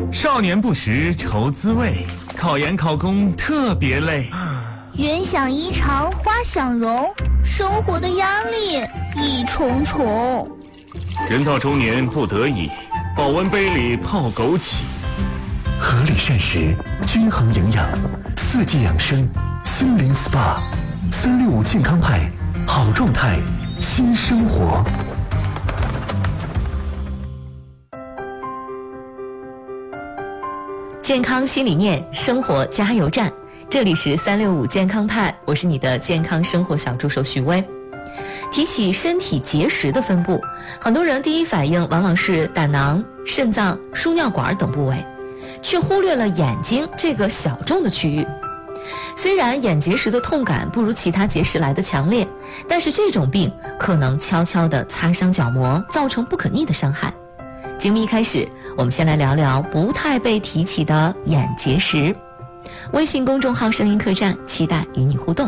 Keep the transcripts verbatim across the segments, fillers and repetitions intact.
少年不识愁滋味，考研考公特别累。 人想衣裳花想容，生活的压力一重重。 人到中年不得已，保温杯里泡枸杞。 合理膳食，均衡营养，四季养生，心灵 S P A， 三六五健康派，好状态，新生活。 健康新理念，生活加油站。这里是三六五健康派，我是你的健康生活小助手许巍。提起身体结石的分布，很多人第一反应往往是胆囊、肾脏、输尿管等部位，却忽略了眼睛这个小众的区域。虽然眼结石的痛感不如其他结石来的强烈，但是这种病可能悄悄地擦伤角膜，造成不可逆的伤害。节目一开始，我们先来聊聊不太被提起的眼结石。微信公众号声音客栈，期待与你互动。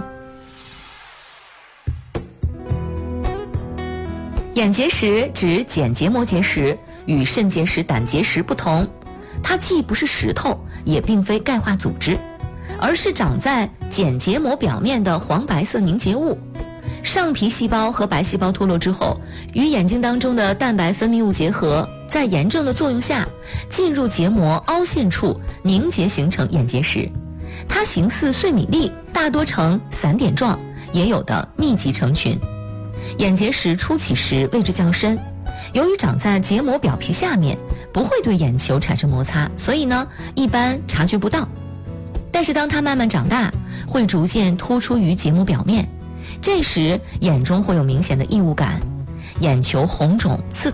眼结石指睑结膜结石，与肾结石、胆结石不同，它既不是石头，也并非钙化组织，而是长在睑结膜表面的黄白色凝结物。上皮细胞和白细胞脱落之后，与眼睛当中的蛋白分泌物结合，在炎症的作用下，进入结膜凹陷处凝结，形成眼结石。它形似碎米粒，大多呈散点状，也有的密集成群。眼结石初起时位置较深，由于长在结膜表皮下面，不会对眼球产生摩擦，所以呢，一般察觉不到。但是当它慢慢长大，会逐渐突出于结膜表面，这时眼中会有明显的异物感，眼球红肿刺